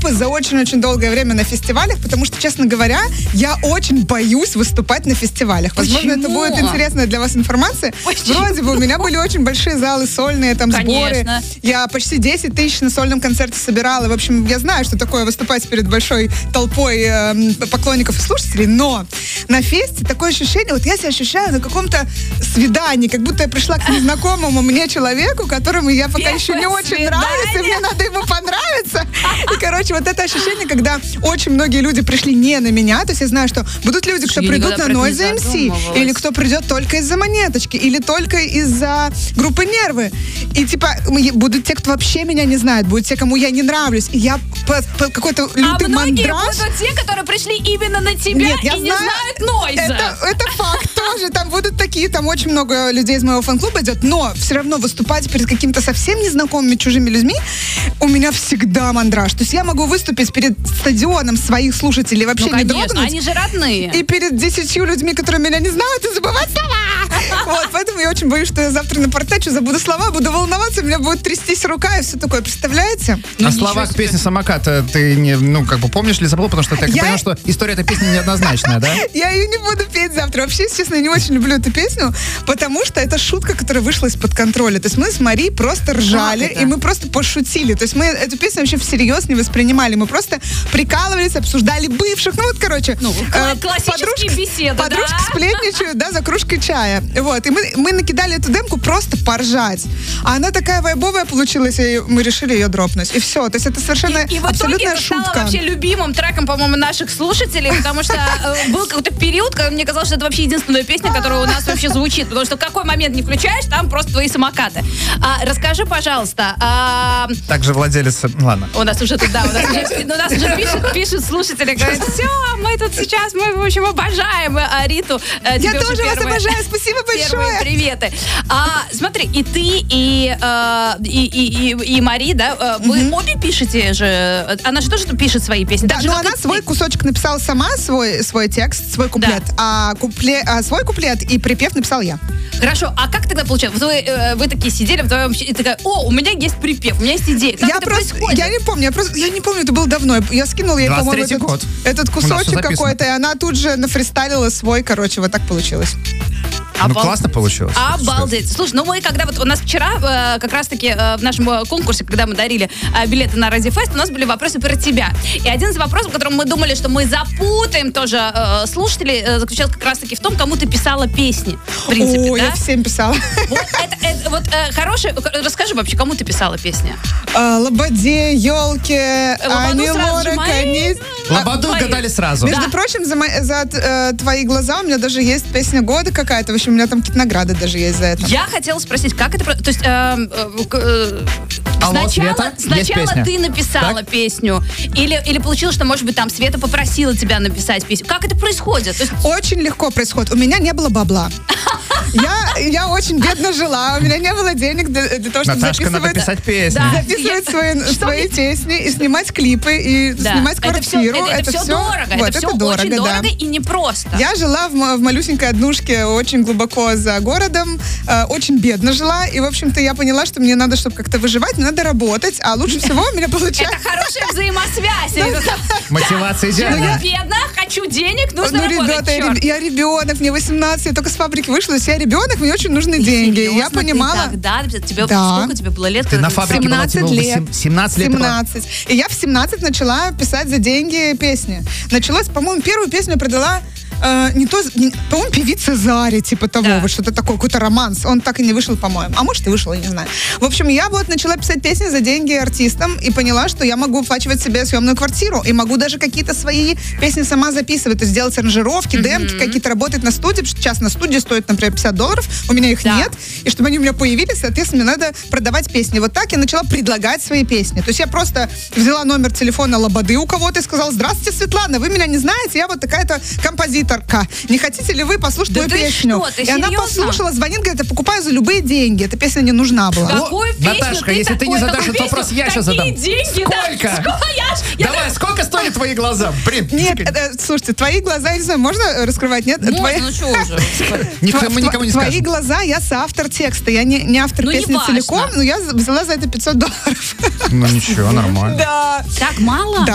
опыт за очень-очень долгое время на фестивалях, потому что, честно говоря, я очень боюсь выступать на фестивалях. Возможно, это будет интересная для вас информация. Почему? Вроде бы у меня были очень большие залы сольные, там сборы. Я почти 10 тысяч на сольном концерте собирала. В общем, я знаю, что такое выступать перед большой толпой поклонников и слушателей, но на фесте такое ощущение, вот я себя ощущаю на каком-то свидании, как будто я пришла к незнакомому мне человеку, которому я пока еще не очень нравлюсь, и мне надо ему понравиться. И, короче, вот это ощущение, когда очень многие люди пришли не на меня, то есть я знаю, что будут люди, кто придут на Noise MC, или кто придет только из-за Монеточки, или только из-за группы Нервы. И типа будут те, кто вообще меня не знает, будут те, кому я не нравлюсь. И я по какой-то лютый мандраж. А многие будут те, которые пришли именно на тебя. Нет, и не знают Нойза. Это факт тоже. Там будут такие, там очень много людей из моего фан-клуба идет, но все равно выступать перед какими-то совсем незнакомыми чужими людьми у меня всегда мандраж. То есть я могу выступить перед стадионом своих слушателей, вообще не дрогнуть. Они же родные. И перед 10 людьми, которые меня не знают, и забывать слова. Вот, поэтому я очень боюсь, что я завтра напортачу, забуду слова, буду волноваться, у меня будет трястись рука и все такое. Представляете? А слова к песне «Самокат» ты не, помнишь ли, забыл? Потому что ты понял, что история этой песни неоднозначная, да? Я ее не буду петь завтра. Вообще, если честно, я не очень люблю эту песню, потому что это шутка, которая вышла из-под контроля. То есть мы с Мари просто ржали, и мы просто пошутили. То есть мы эту песню вообще всерьез не воспринимали. Мы просто прикалывались, обсуждали бывших. Классические беседы, подружки сплетничают, за кружкой чая. Вот. И мы накидали эту демку просто поржать. А она такая вайбовая получилась, и мы решили ее дропнуть. И все. То есть это совершенно абсолютная шутка. И в итоге это стало вообще любимым треком, по-моему, наших слушателей, потому что был какой-то период, когда мне казалось, что это вообще единственная песня, которая у нас вообще звучит. Потому что в какой момент не включаешь, там просто твои самокаты. Расскажи, пожалуйста. Также владелец... Ладно. У нас уже пишут слушатели, говорят, все, мы тут сейчас, мы, в общем, обожаем Риту. Я тоже вас обожаю, спасибо большое. Первые приветы. Смотри, и ты, и Мари, да, вы обе пишете же, она же тоже пишет свои песни. Да, но она свой кусочек написала сама, свой текст, свой куплет, а свой куплет и припев написал я. Хорошо, а как тогда получилось? Вы такие сидели вдвоем и такая, у меня есть припев, у меня есть идея. Как это происходит? Я не помню, это было давно. Я скинула ей, по-моему, этот кусочек какой-то, и она тут же нафристайлила свой, короче, вот так получилось. Классно получилось. Обалдеть. Слушай, мы когда у нас вчера как раз-таки в нашем конкурсе, когда мы дарили билеты на Радиофест, у нас были вопросы про тебя. И один из вопросов, которым мы думали, что мы запутаем тоже слушателей, заключался как раз-таки в том, кому ты писала песни. В принципе, да? Я всем писала. Хороший. Расскажи вообще, кому ты писала песни? Лободе, Ёлке, Ани Лорак, Лободу угадали сразу. Между прочим, за твои глаза у меня даже есть песня года какая-то. В общем, у меня там какие-то награды даже есть за это. Я хотела спросить, как это... То есть сначала ты написала песню, или получилось, что, может быть, там Света попросила тебя написать песню. Как это происходит? Очень легко происходит. У меня не было бабла. Я очень бедно жила, у меня не было денег для того, чтобы записывать песни. Записывать свои песни и снимать клипы, и снимать квартиру. Это все дорого. Это все очень дорого и непросто. Я жила в малюсенькой однушке очень глубоко за городом, очень бедно жила, и, в общем-то, я поняла, что мне надо, чтобы как-то выживать, мне надо работать, а лучше всего у меня получается... Это хорошая взаимосвязь. Мотивация идеальная. Я бедна, хочу денег, нужно работать. Ребята, я ребенок, мне 18, я только с фабрики вышла, то есть я ребенок, мне очень нужны деньги. Серьезно? Я понимала... Сколько тебе было лет? Ты на фабрике была, 17 лет. 17. И я в 17 начала писать за деньги песни. Началось, по-моему, первую песню я продала по-моему, певица Зари, типа того, вот что-то такое, какой-то романс. Он так и не вышел, по-моему. А может и вышел, я не знаю. В общем, я начала писать песни за деньги артистам и поняла, что я могу оплачивать себе съемную квартиру и могу даже какие-то свои песни сама записывать, то есть делать аранжировки, демки, какие-то работать на студии, потому что сейчас на студии стоит, например, $50, у меня их нет, и чтобы они у меня появились, соответственно, мне надо продавать песни. Вот так я начала предлагать свои песни. То есть я просто взяла номер телефона Лободы у кого-то и сказала: здравствуйте, Светлана, вы меня не знаете, я вот такая-то композиторка. Не хотите ли вы послушать мою песню? Что, и она послушала, звонит, говорит: я покупаю за любые деньги. Эта песня не нужна была. Какую песню? Наташка, если ты не задашь этот вопрос, я сейчас задам. Деньги, сколько? Давай, сколько стоят твои глаза? Нет, слушайте, твои глаза, я не знаю, можно раскрывать, нет? Можно, ну что уже. Мы никому не скажем. Твои глаза, я соавтор текста. Я не автор песни целиком, но я взяла за это $500. Ну ничего, нормально. Да. Так мало?